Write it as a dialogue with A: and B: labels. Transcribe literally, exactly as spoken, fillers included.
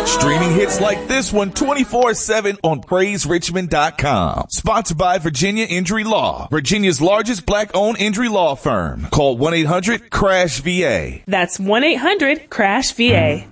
A: Streaming hits like this one twenty-four seven on praise richmond dot com. Sponsored by Virginia Injury Law, Virginia's largest black-owned injury law firm. Call one eight hundred crash V A.
B: That's one eight hundred crash V A.